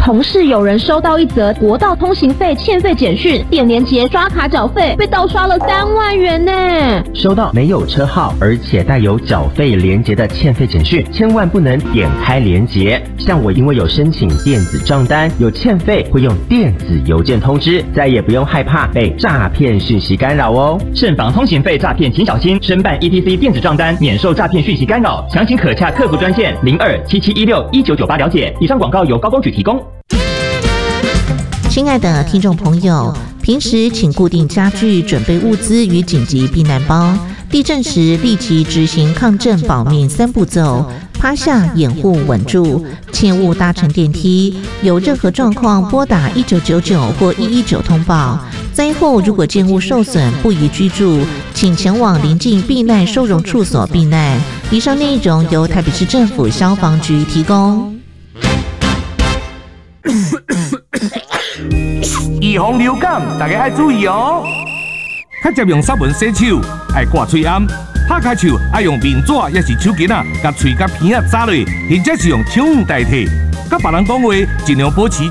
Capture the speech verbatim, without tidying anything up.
同事有人收到一则国道通行费欠费简讯，点连结刷卡缴费，被盗刷了三万元呢。 收到没有车号而且带有缴费连结的欠费简讯，千万不能点开连结。像我因为有申请电子账单，有欠费会用电子邮件通知，再也不用害怕被诈骗讯息干扰哦。 慎防通行费诈骗，请小心。申办 E T C 电子账单，免受诈骗讯息干扰。详情可洽客服专线零二七七一六一九九八了解。以上广告由高工局提供。 亲爱的听众朋友，平时请固定家具、准备物资与紧急避难包。地震时立即执行抗震保命三步骤：趴下、掩护、稳住，切勿搭乘电梯。有任何状况，拨打一九九九或一一九通报。灾后如果建物受损不宜居住，请前往邻近避难收容处所避难。以上内容由台北市政府消防局提供。 预防流感，大家要注意哦。较常用湿文洗手，爱挂嘴暗，拍开手爱用面纸也是手巾啊，甲喙甲鼻啊扎落，或者是用手捂代替。甲别人讲话，尽量保持